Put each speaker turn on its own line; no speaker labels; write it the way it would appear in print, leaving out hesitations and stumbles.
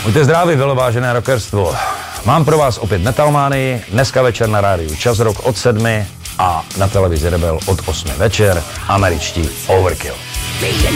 Buďte zdraví, vážené rockerstvo. Mám pro vás opět Metalmánii, dneska večer na rádiu Čas Rock od 7 a na televizi Rebel od 8 večer, američtí Overkill.